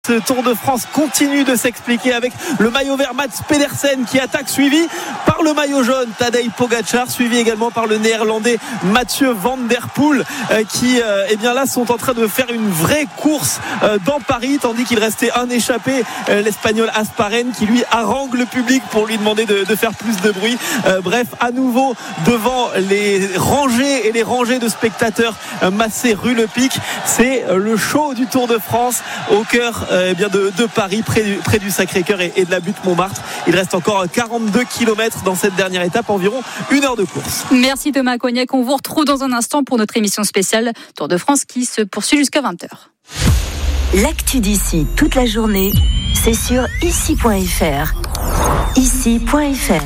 Ce Tour de France continue de s'expliquer avec le maillot vert Mats Pedersen qui attaque, suivi par le maillot jaune Tadej Pogačar, suivi également par le néerlandais Mathieu Van Der Poel qui là sont en train de faire une vraie course dans Paris, tandis qu'il restait un échappé, l'espagnol Asparen, qui lui harangue le public pour lui demander de faire plus de bruit. Bref, à nouveau devant les rangées et les rangées de spectateurs massés rue Le Pic, c'est le show du Tour de France au cœur de Paris, près du Sacré-Cœur et de la butte Montmartre. Il reste encore 42 km dans cette dernière étape, environ 1 heure de course. Merci Thomas Cognac, on vous retrouve dans un instant pour notre émission spéciale Tour de France qui se poursuit jusqu'à 20h. L'actu d'ici toute la journée, c'est sur ici.fr. Ici.fr.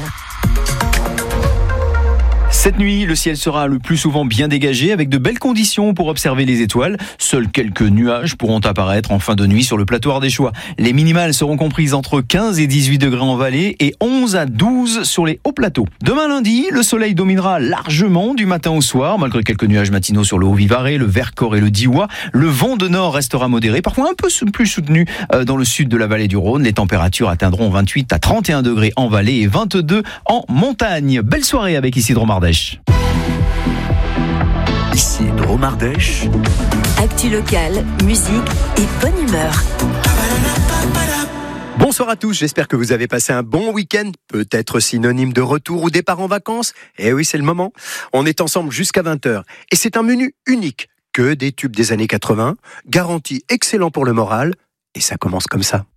Cette nuit, le ciel sera le plus souvent bien dégagé avec de belles conditions pour observer les étoiles. Seuls quelques nuages pourront apparaître en fin de nuit sur le plateau ardéchois. Les minimales seront comprises entre 15 et 18 degrés en vallée et 11 à 12 sur les hauts plateaux. Demain lundi, le soleil dominera largement du matin au soir, malgré quelques nuages matinaux sur le Haut-Vivarais, le Vercors et le Diois. Le vent de nord restera modéré, parfois un peu plus soutenu dans le sud de la vallée du Rhône. Les températures atteindront 28 à 31 degrés en vallée et 22 en montagne. Belle soirée avec ici Dromardèche. Ici Dromardèche. Actu locale, musique et bonne humeur. Bonsoir à tous, j'espère que vous avez passé un bon week-end, peut-être synonyme de retour ou départ en vacances. Eh oui, c'est le moment. On est ensemble jusqu'à 20h. Et c'est un menu unique, que des tubes des années 80, garantie excellent pour le moral. Et ça commence comme ça.